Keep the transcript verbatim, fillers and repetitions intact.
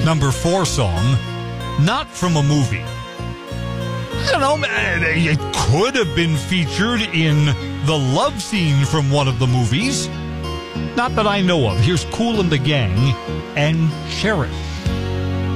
Number four song, not from a movie. I don't know, it could have been featured in the love scene from one of the movies. Not that I know of. Here's Kool and the Gang and Cherish.